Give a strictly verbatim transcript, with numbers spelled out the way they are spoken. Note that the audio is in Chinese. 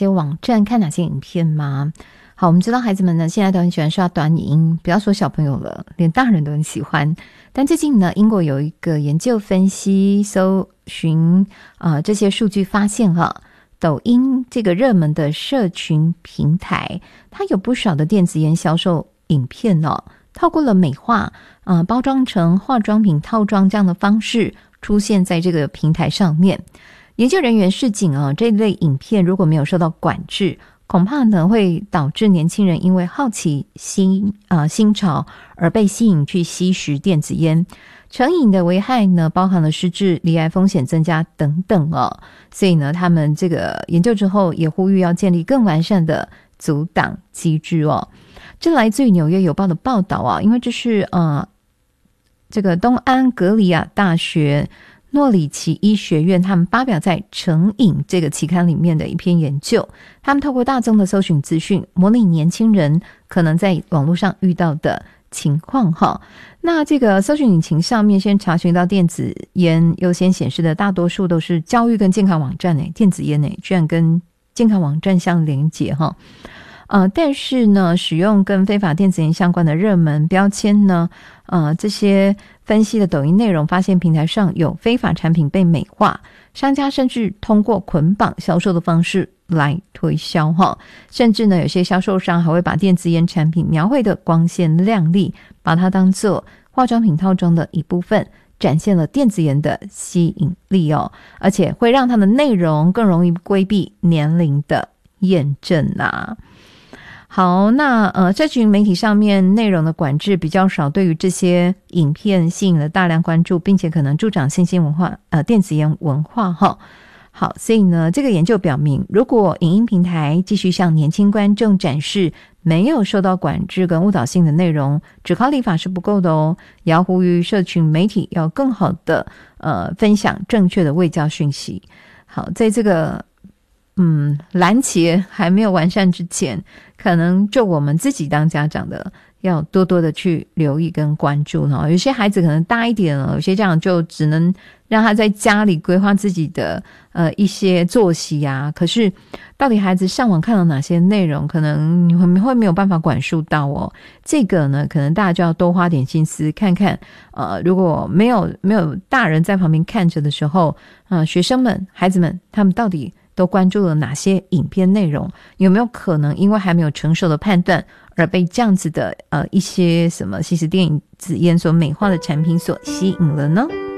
些网站，看哪些影片吗？好，我们知道孩子们呢现在都很喜欢刷短影音，不要说小朋友了，连大人都很喜欢。但最近呢，英国有一个研究分析搜寻呃这些数据发现哈，抖音这个热门的社群平台，它有不少的电子烟销售影片哦，透过了美化呃包装成化妆品套装这样的方式出现在这个平台上面。研究人员示警哦，这类影片如果没有受到管制，恐怕呢会导致年轻人因为好奇新呃新潮而被吸引去吸食电子烟，成瘾的危害呢包含了失智、罹癌风险增加等等哦。所以呢，他们这个研究之后也呼吁要建立更完善的阻挡机制哦。这来自于纽约邮报的报道啊，因为这是呃这个东安格里亚大学诺里奇医学院他们发表在《成瘾》这个期刊里面的一篇研究，他们透过大众的搜寻资讯，模拟年轻人可能在网络上遇到的情况哈。那这个搜寻引擎上面先查询到电子烟优先显示的大多数都是教育跟健康网站，电子烟居然跟健康网站相连结哈。呃，但是呢，使用跟非法电子烟相关的热门标签呢，呃，这些分析的抖音内容发现平台上有非法产品被美化，商家甚至通过捆绑销售的方式来推销哈，甚至呢，有些销售商还会把电子烟产品描绘的光鲜亮丽，把它当作化妆品套装的一部分，展现了电子烟的吸引力哦，而且会让它的内容更容易规避年龄的验证啊。好，那呃，社群媒体上面内容的管制比较少，对于这些影片吸引了大量关注，并且可能助长新兴文化呃电子烟文化哈。好，所以呢，这个研究表明，如果影音平台继续向年轻观众展示没有受到管制跟误导性的内容，只靠立法是不够的哦，也要呼吁社群媒体要更好的呃分享正确的卫教讯息。好，在这个嗯，拦截还没有完善之前，可能就我们自己当家长的要多多的去留意跟关注哈。有些孩子可能大一点了，有些家长就只能让他在家里规划自己的呃一些作息啊。可是到底孩子上网看了哪些内容，可能你会没有办法管束到哦。这个呢，可能大家就要多花点心思看看。呃，如果没有没有大人在旁边看着的时候，呃，学生们、孩子们，他们到底都关注了哪些影片内容？有没有可能因为还没有成熟的判断而被这样子的呃一些什么吸食电子烟所美化的产品所吸引了呢？